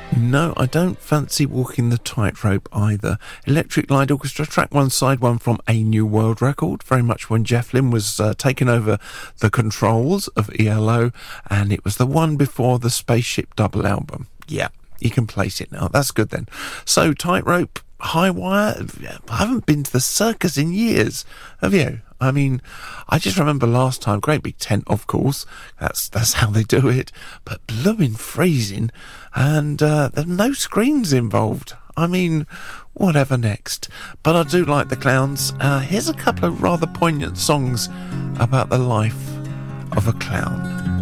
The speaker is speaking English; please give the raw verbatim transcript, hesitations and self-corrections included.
No, I don't fancy walking the tightrope either. Electric Light Orchestra, track one, side one from A New World record, very much when Jeff Lynne was uh, taking over the controls of E L O, and it was the one before the Spaceship Double album. Yeah, you can place it now. That's good then. So, Tightrope, High Wire, I haven't been to the circus in years, have you? I mean, I just remember last time, great big tent, of course, that's that's how they do it, but blooming freezing, and uh, there's no screens involved. I mean, whatever next. But I do like the Clowns. Uh, here's a couple of rather poignant songs about the life of a clown.